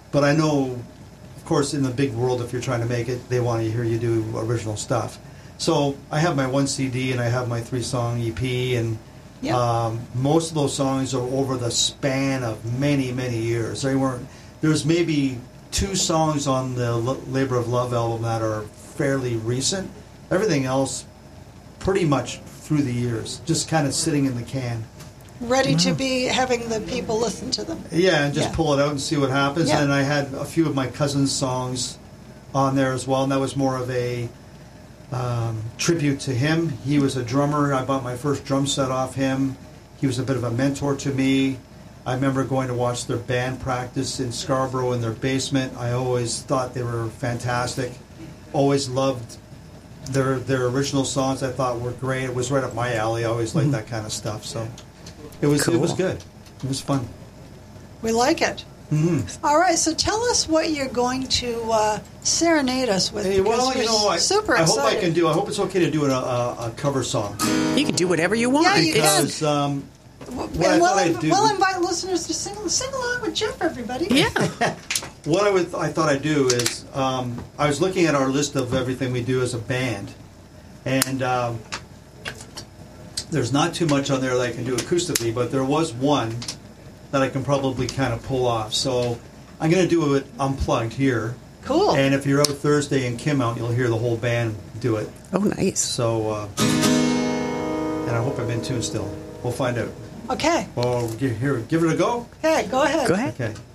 But I know, of course, in the big world, if you're trying to make it, they want to hear you do original stuff. So I have my 1 CD and I have my 3-song EP, and most of those songs are over the span of many, many years. There's maybe 2 songs on the Labor of Love album that are fairly recent. Everything else, pretty much through the years, just kind of sitting in the can. Ready to be having the people listen to them. Yeah, and just pull it out and see what happens. Yeah. And I had a few of my cousin's songs on there as well, and that was more of a tribute to him. He was a drummer. I bought my first drum set off him. He was a bit of a mentor to me. I remember going to watch their band practice in Scarborough in their basement. I always thought they were fantastic. Always loved their original songs. I thought were great. It was right up my alley. I always liked that kind of stuff. So it was Cool. It was good. It was fun. We like it. Mm-hmm. All right, so tell us what you're going to serenade us with. Hey, well, because you know, we're super I hope excited. I can do. I hope it's okay to do a cover song. You can do whatever you want. Yeah, you can. Because And what I thought I'd do. we'll invite listeners to sing along with Jeff, everybody. Yeah. What I thought I'd do is I was looking at our list of everything we do as a band, and there's not too much on there that I can do acoustically, but there was one that I can probably kind of pull off. So I'm going to do it unplugged here. Cool. And if you're out Thursday in Kimount, you'll hear the whole band do it. Oh, nice. So, and I hope I'm in tune still. We'll find out. Okay. Well, give it a go. Okay, go ahead. Go ahead. Okay.